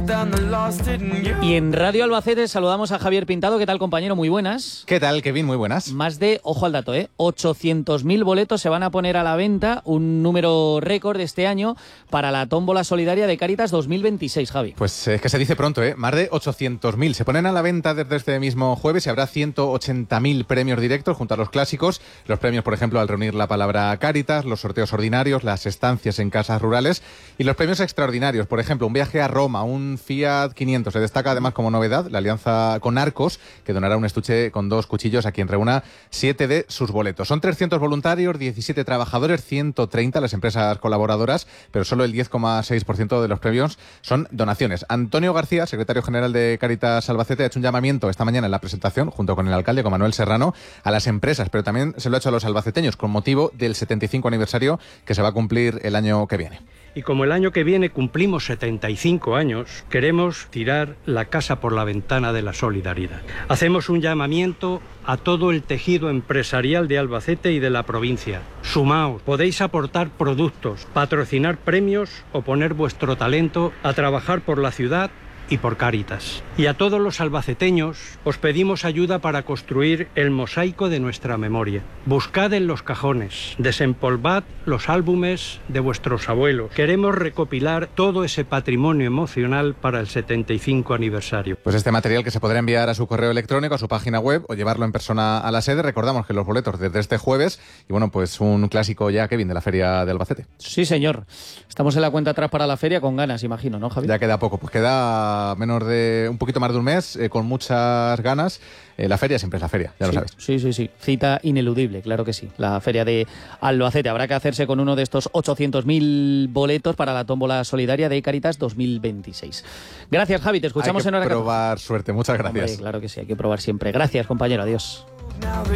Y en Radio Albacete saludamos a Javier Pintado. ¿Qué tal, compañero? Muy buenas. ¿Qué tal, Kevin? Muy buenas. Más de, ojo al dato, 800.000 boletos se van a poner a la venta, un número récord este año para la tómbola solidaria de Cáritas 2026, Javi. Pues es que se dice pronto, más de 800.000. Se ponen a la venta desde este mismo jueves y habrá 180.000 premios directos junto a los clásicos. Los premios, por ejemplo, al reunir la palabra Cáritas, los sorteos ordinarios, las estancias en casas rurales y los premios extraordinarios. Por ejemplo, un viaje a Roma, un Fiat 500. Se destaca además como novedad la alianza con Arcos, que donará un estuche con 2 cuchillos a quien reúna 7 de sus boletos. Son 300 voluntarios, 17 trabajadores, 130 las empresas colaboradoras, pero solo el 10,6% de los premios son donaciones. Antonio García, secretario general de Cáritas Albacete, ha hecho un llamamiento esta mañana en la presentación, junto con el alcalde, con Manuel Serrano, a las empresas, pero también se lo ha hecho a los albaceteños, con motivo del 75 aniversario que se va a cumplir el año que viene. Y como el año que viene cumplimos 75 años, queremos tirar la casa por la ventana de la solidaridad. Hacemos un llamamiento a todo el tejido empresarial de Albacete y de la provincia. Sumaos, podéis aportar productos, patrocinar premios o poner vuestro talento a trabajar por la ciudad y por Cáritas. Y a todos los albaceteños os pedimos ayuda para construir el mosaico de nuestra memoria. Buscad en los cajones, desempolvad los álbumes de vuestros abuelos. Queremos recopilar todo ese patrimonio emocional para el 75 aniversario. Pues este material que se podrá enviar a su correo electrónico, a su página web o llevarlo en persona a la sede. Recordamos que los boletos desde este jueves y bueno, pues un clásico ya, Kevin, de la Feria de Albacete. Sí, señor. Estamos en la cuenta atrás para la feria con ganas, imagino, ¿no, Javi? Ya queda poco, pues queda un poquito más de un mes, con muchas ganas. La feria siempre es la feria, ya lo sabes. Sí. Cita ineludible, claro que sí. La feria de Albacete. Habrá que hacerse con uno de estos 800.000 boletos para la tómbola solidaria de Cáritas 2026. Gracias, Javi. Te escuchamos en hora 14. Hay que probar suerte. Muchas gracias. Hombre, claro que sí, hay que probar siempre. Gracias, compañero. Adiós.